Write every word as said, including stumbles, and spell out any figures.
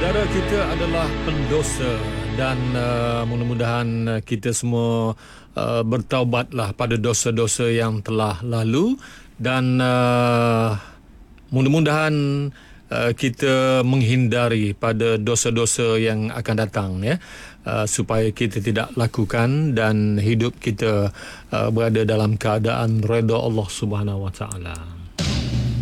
Negara kita adalah pendosa dan uh, mudah-mudahan kita semua uh, bertaubatlah pada dosa-dosa yang telah lalu dan uh, mudah-mudahan uh, kita menghindari pada dosa-dosa yang akan datang, ya, uh, supaya kita tidak lakukan dan hidup kita uh, berada dalam keadaan redha Allah Subhanahu Wa Taala.